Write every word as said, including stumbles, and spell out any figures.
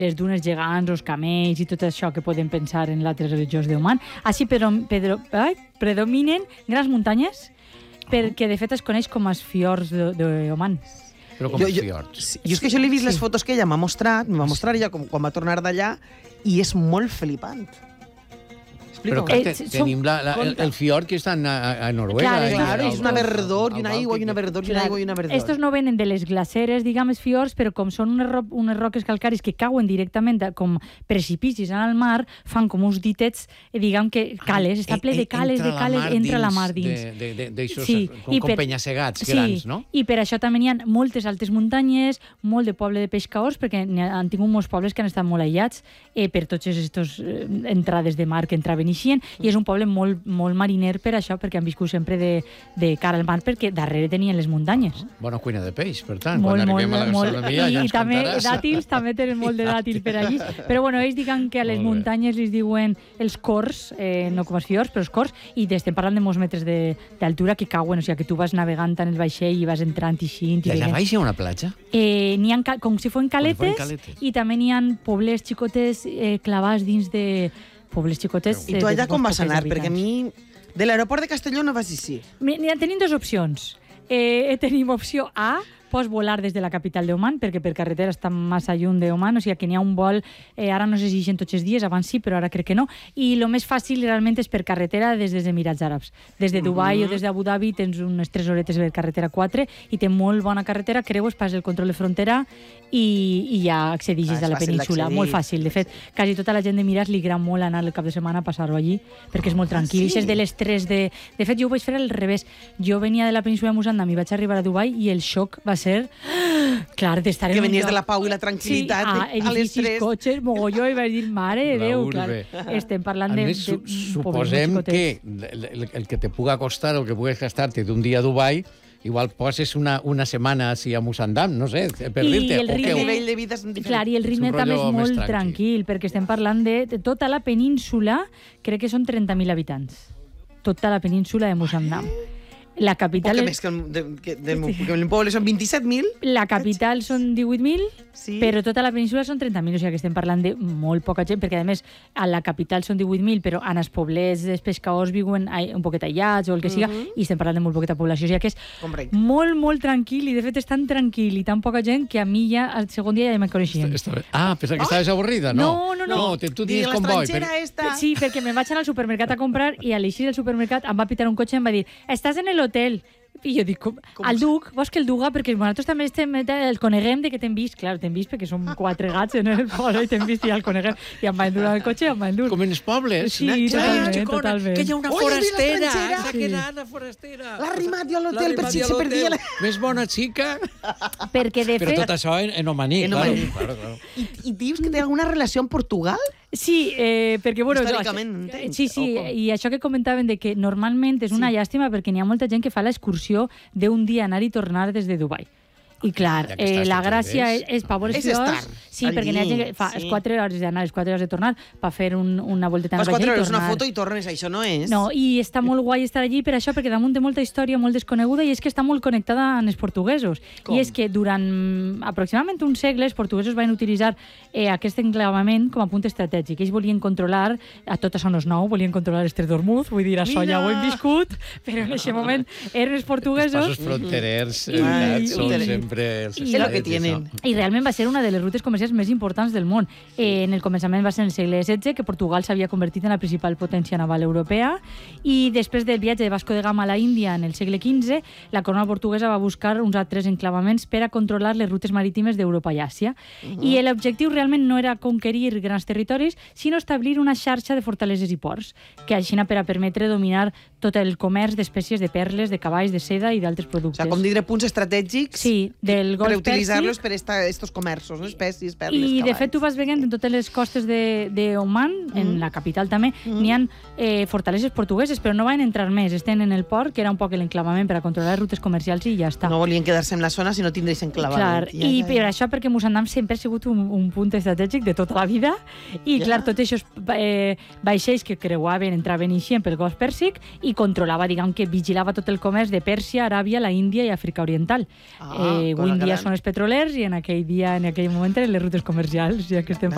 les dunes gegants, els camells i tot això que podem pensar en altres regions d'Oman. Així però, però, ai, predominen grans muntanyes perquè de fet es coneix com els fiords d'Oman. Però com Jo- els jo- fiords. Sí, jo és que jo l'he vist les fotos que ella m'ha mostrat, m'ha mostrat ella com, quan va tornar d'allà, i és molt flipant. Però Explica-ho. clar, Eh, te- som- tenim la, la, el, el fiord que està a, a Noruega. Claro, eh, Claro, al- és una al- verdor al i una aigua i una Bàltic. verdor i una aigua i una verdor. Estos no venen de les glaceres, diguem, els fiords, però com són unes, ro unes roques calcàries que cauen directament a- com precipicis en el mar, fan com uns ditets, eh, diguem que cales, està ple de cales, de cales, entra la mar dins. De- de- D'aixòs, Sí, com, i com per- penya-segats Sí, grans, no? i per això també n'hi ha moltes altes muntanyes, molt de poble de pescadors, perquè n'hi ha- han tingut molts pobles que han estat molt aïllats eh, per totes aquestes eh, entrades de mar que entraven i eixien, i és un poble molt, molt mariner per això, perquè han viscut sempre de, de cara al mar, perquè darrere tenien les muntanyes. Bona cuina de peix, per tant. Molt, quan molt, arribem a la molt, gastronomia i, ja i ens també contaràs. dàtils, també tenen molt de dàtils per allí. Però bueno, ells diuen que a les Molt bé. muntanyes li diuen els cors, eh, no com els fiords, però els cors, i estem parlant de molts metres de- d'altura que cauen, o sigui que tu vas navegant en el vaixell i vas entrant i eixint. I allà veient. baix hi ha una platja? Eh, n'hi ha ca- com si fossin Com si caletes, fossin caletes. i també n'hi ha pobles xicotes eh, clavats dins de pobles xicotes. I de- tu de allà com molts vas anar? pocs Perquè a mi, de l'aeroport de Castelló no vas així. Mi- N'hi ha- tenim dues opcions. Eh, tenim opció A, pots volar des de la capital d'Oman, perquè per carretera està massa lluny d'Oman, o sigui que n'hi ha un vol, eh, ara no sé si ixen tots els dies, abans sí, però ara crec que no, i el més fàcil realment és per carretera des dels Emirats Àrabs. Des de Dubai mm -hmm. o des d'Abu Dhabi tens unes tres horetes per carretera quatre, i té molt bona carretera, creues, passes el control de frontera i, i ja accedixes Ah, és a la fàcil península. d'accedir. Molt fàcil. De fet, quasi tota la gent d'Emirats li agrada molt anar el cap de setmana a passar-ho allí, perquè és molt tranquil. Ah, sí? I és de les tres de... De fet, jo ho vaig fer al revés. Jo venia de la península de Musandam i vaig arribar a Dubai i el xoc va ser... Clar, d'estar en Que un venies lloc- de la pau i la tranquil·litat sí, a, a les edificis, tres. cotxes, mogolló, i vaig dir, mare de La Déu, urbe. clar. Estem parlant A de... més, su de suposem pobles que el, el, el que te puga costar, el que pugues gastar-te d'un dia a Dubai, igual poses una, una setmana així a Musandam, no sé, per I dir-te. el o El què, ritme- nivell de vida és diferent. Clar, i el ritme un també és rotllo més molt tranquil. tranquil, perquè estem parlant de, de tota la península, crec que són trenta mil habitants. Tota la península de Musandam. La capital, Poc és- més que el, de, que, del meu, que el poble són vint-i-set mil. la capital són divuit mil, Sí. però tota la península són trenta mil, o sigui que estem parlant de molt poca gent, perquè a més a la capital són divuit mil, però en els poblets dels pescadors viuen ai- un poquet aïllats o el que siga, i estem parlant de molt poqueta població, o sigui que és Comprenc. molt, molt tranquil, i de fet és tan tranquil i tan poca gent que a mi ja al segon dia ja me coneixien. Està bé. Ah, pensava que estaves avorrida, no? No, no, no. No, te, tu I digues com boi. l'estrangera esta... Sí, perquè me'n vaig anar al supermercat a comprar i a l'eixir del supermercat em va pitar un cotxe i em va dir «Estàs en l'hotel». I jo dic, com, Com el és? Duc, vols que el Duga? Perquè nosaltres també estem, el coneguem de que t'hem vist. Clar, t'hem vist perquè som quatre gats en el poble i t'hem vist i ja el coneguem. I em va endur al cotxe i em va endur. Com en els pobles. Sí, Ai, totalment, xicona, totalment. Que hi ha una Ui, has vist forastera. l'estrangera? S'ha Sí. quedat la forastera. L'ha arrimat jo a l'hotel L'ha per arrimat si jo a se perdia l'hotel. la- Més bona xica. Perquè, de Però fet... tot això en, en omaní, En claro. omaní. claro, claro. I, I dius que té alguna relació amb Portugal? Sí, eh, perquè... Bueno, Històricament, jo- entenc, Sí, sí, o com? i això que comentaven de que normalment és una Sí. llàstima perquè n'hi ha molta gent que fa l'excursió d'un dia anar i tornar des de Dubai. I clar, Ja que eh, estàs la tots els gràcia és, dies. és per veure És els fiords. estar Sí, perquè n'hi ha gent que fa allí, les sí. quatre hores d'anar, les quatre hores de tornar, per fer un, una volteta en Fas el quatre vaixell i hores, una tornar. foto i tornes, això no és? No, i està molt guai estar allí per això, perquè damunt té molta història molt desconeguda, i és que està molt connectada amb els portuguesos. Com? I és que durant aproximadament un segle els portuguesos van utilitzar eh, aquest enclavament com a punt estratègic. Ells volien controlar, a tot això no és nou, volien controlar Estret d'Ormuz, vull dir, això ja ho hem viscut, però en aquest moment eren els Els portuguesos. passos fronterers I- eh, i- són i- sempre els i- És el que estrets, tienen. això. I realment va ser una de les rutes comercials més importants del món. Eh, en el començament va ser en el segle setze, que Portugal s'havia convertit en la principal potència naval europea, i després del viatge de Vasco de Gama a la Índia en el segle quinze, la corona portuguesa va buscar uns altres enclavaments per a controlar les rutes marítimes d'Europa i Àsia. Uh -huh. I l'objectiu realment no era conquerir grans territoris, sinó establir una xarxa de fortaleses i ports, que així per a permetre dominar tot el comerç d'espècies de perles, de cavalls, de seda i d'altres O productes. sigui, com dir punts estratègics Sí, del per Golf utilitzar-los Pèrsic. per esta, estos comerços, no? Espècies, perles, I de cavalls. fet tu vas veient en totes les costes de, de Oman, mm. en la capital també, mm. n'hi ha eh, fortaleses portugueses, però no van entrar més. Estan en el port, que era un poc l'enclavament per a controlar les rutes comercials, i ja està. No volien quedar-se en la zona si no tindreis enclavament. Clar, i per això perquè Musandam sempre ha sigut un, un punt estratègic de tota la vida, i Ja. clar, tots aquests eh, vaixells que creuaven, entraven i eixien pel Golf Pèrsic, i controlava, diguem que vigilava tot el comerç de Pèrsia, Aràbia, la Índia i Àfrica Oriental. Ah, eh, cosa avui en dia gran. són els petrolers, i en aquell dia, en aquell moment eren les rutes comercials, ja que estem